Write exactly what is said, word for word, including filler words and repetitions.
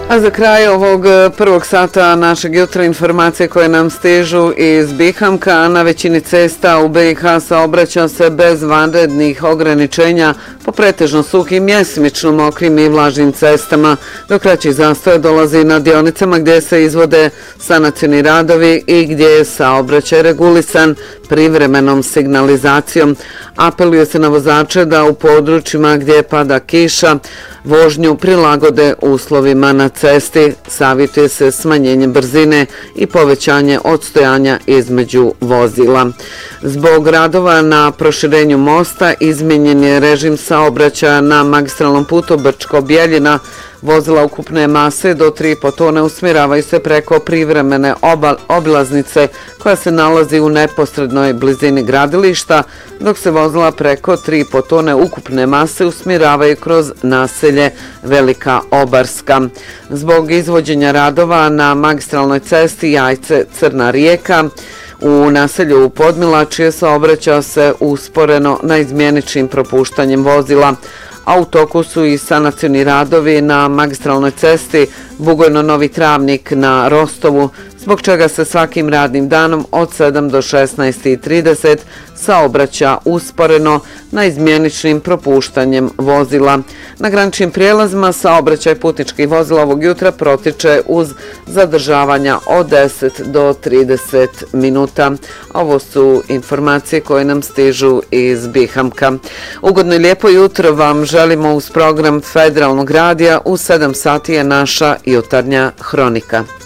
A za kraj ovog prvog sata našeg jutra informacije koje nam stižu iz Bihamka, na većini cesta u B i H saobraća se bez vanrednih ograničenja po pretežno suhim, mjesimično mokrim i vlažnim cestama, dok kraći zastoj dolazi na dionicama gdje se izvode sanacioni radovi i gdje je saobraćaj regulisan privremenom signalizacijom. Apeluje se na vozače da u područjima gdje pada kiša vožnju prilagode uslovima na cesti. Savjetuje se smanjenje brzine i povećanje odstojanja između vozila. Zbog radova na proširenju mosta izmijenjen je režim saobraćaja na magistralnom putu Brčko-Bjeljina. Vozila ukupne mase do tri i po tone usmjeravaju se preko privremene obilaznice koja se nalazi u neposrednoj blizini gradilišta, dok se vozila preko tri i po tone ukupne mase usmjeravaju kroz naselje Velika Obarska. Zbog izvođenja radova na magistralnoj cesti Jajce-Crna Rijeka u naselju Podmilačije saobraća se usporeno naizmjeničnim propuštanjem vozila, a u toku su i sanacioni radovi na magistralnoj cesti Bugojno-Novi Travnik na Rostovu, zbog čega se svakim radnim danom od sedam do šesnaest i trideset saobraća usporeno naizmjeničnim propuštanjem vozila. Na graničnim prijelazima saobraćaj putničkih vozila ovog jutra protiče uz zadržavanja od deset do trideset minuta. Ovo su informacije koje nam stižu iz Bihamka. Ugodno i lijepo jutro vam želimo uz program Federalnog radija. U sedam sati je naša jutarnja hronika.